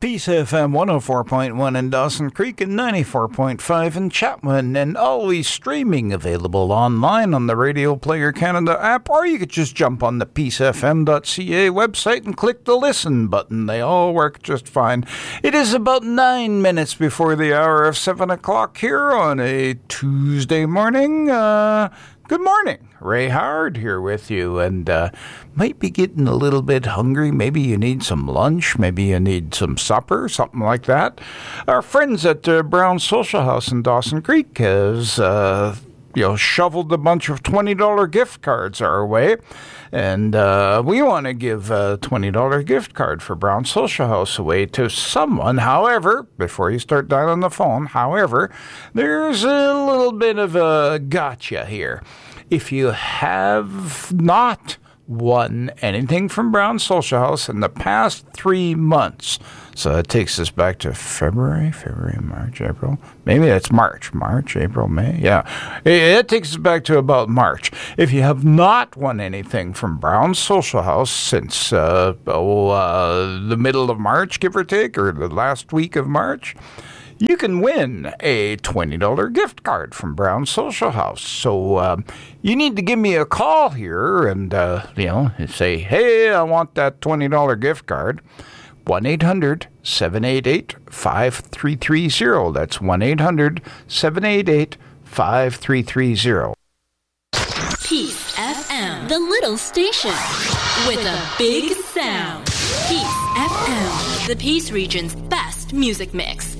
Peace FM 104.1 in Dawson Creek and 94.5 in Chapman, and always streaming available online on the Radio Player Canada app, or you could just jump on the peacefm.ca website and click the listen button. They all work just fine. It is about 9 minutes before the hour of 7 o'clock here on a Tuesday morning. Good morning. Ray Howard here with you, and might be getting a little bit hungry. Maybe you need some lunch. Maybe you need some supper, something like that. Our friends at Brown Social House in Dawson Creek has shoveled a bunch of $20 gift cards our way, and we want to give a $20 gift card for Brown Social House away to someone. However, before you start dialing the phone, there's a little bit of a gotcha here. If you have not won anything from Brown Social House in the past 3 months, so that takes us back to February, March, April. Maybe that's March, April, May. Yeah, it takes us back to about March. If you have not won anything from Brown Social House since the middle of March, give or take, or the last week of March, you can win a $20 gift card from Brown Social House. So you need to give me a call here and, say, hey, I want that $20 gift card. 1-800-788-5330. That's 1-800-788-5330. Peace FM, the little station with a big sound. Peace FM, the Peace Region's best music mix.